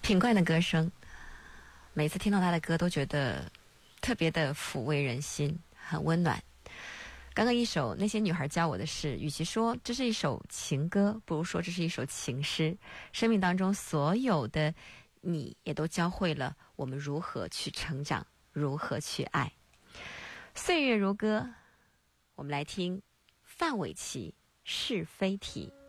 品冠的歌声，每次听到他的歌都觉得特别的抚慰人心，很温暖。刚刚一首那些女孩教我的事，与其说这是一首情歌，不如说这是一首情诗。生命当中所有的你也都教会了我们如何去成长，如何去爱。岁月如歌，我们来听范玮琪《是非题》。